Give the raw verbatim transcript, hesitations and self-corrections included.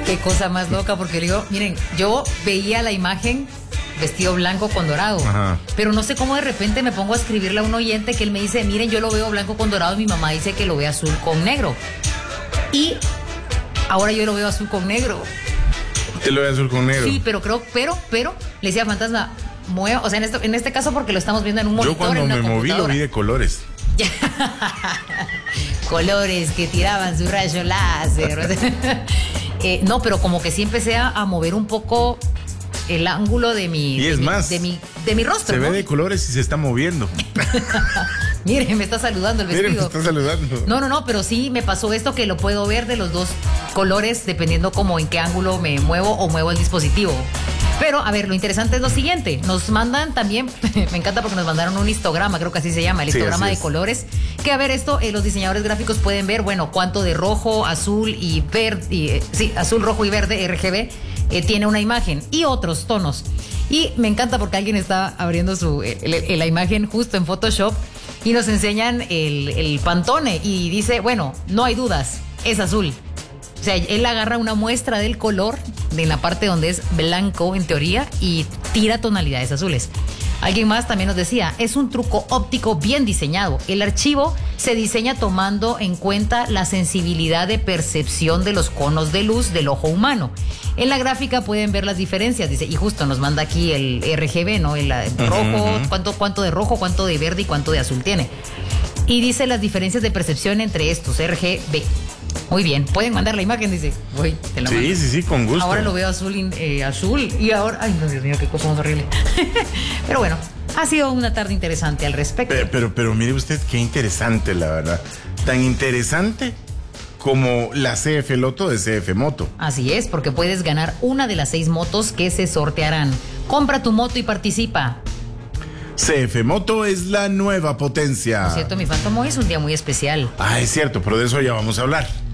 Qué cosa más loca, porque le digo, miren, yo veía la imagen vestido blanco con dorado, ajá, pero no sé cómo de repente me pongo a escribirle a un oyente que él me dice, miren, yo lo veo blanco con dorado y mi mamá dice que lo ve azul con negro. Y ahora yo lo veo azul con negro. ¿Te lo ve azul con negro? Sí, pero creo, pero, pero, le decía Fantasma, mueva, o sea, en este, en este caso porque lo estamos viendo en un monitor. Yo cuando en una me moví lo vi de colores. Colores que tiraban su rayo láser. eh, no, pero como que sí empecé a, a mover un poco el ángulo de mi, y es de, más, mi, de, mi, de mi rostro. Se ¿no? ve de colores y se está moviendo. Mire, me está saludando el vestido. Mire, me está saludando. No, no, no, pero sí me pasó esto que lo puedo ver de los dos colores dependiendo como en qué ángulo me muevo o muevo el dispositivo. Pero, a ver, lo interesante es lo siguiente. Nos mandan también, me encanta porque nos mandaron un histograma, creo que así se llama, el sí, histograma de es. colores. Que a ver, esto, eh, los diseñadores gráficos pueden ver, bueno, cuánto de rojo, azul y verde, y, eh, sí, azul, rojo y verde, R G B, eh, tiene una imagen y otros tonos. Y me encanta porque alguien está abriendo su, eh, eh, la imagen justo en Photoshop y nos enseñan el, el Pantone y dice, bueno, no hay dudas, es azul. O sea, él agarra una muestra del color de la parte donde es blanco en teoría y tira tonalidades azules. Alguien más también nos decía, es un truco óptico bien diseñado. El archivo se diseña tomando en cuenta la sensibilidad de percepción de los conos de luz del ojo humano. En la gráfica pueden ver las diferencias, dice, y justo nos manda aquí el R G B, ¿no? El, el rojo, uh-huh. cuánto, cuánto de rojo, cuánto de verde y cuánto de azul tiene. Y dice las diferencias de percepción entre estos, R G B. Muy bien, pueden mandar la imagen, dice. Uy, te la sí, mando. sí, sí, con gusto. Ahora lo veo azul, eh, azul y ahora... Ay, no, Dios mío, qué cosa más horrible. Pero bueno, ha sido una tarde interesante al respecto. Pero, pero, pero mire usted, qué interesante, la verdad. Tan interesante como la C F Loto de C F Moto. Así es, porque puedes ganar una de las seis motos que se sortearán. Compra tu moto y participa. C F Moto es la nueva potencia. Por cierto, mi Phantom, hoy es un día muy especial. Ah, es cierto, pero de eso ya vamos a hablar.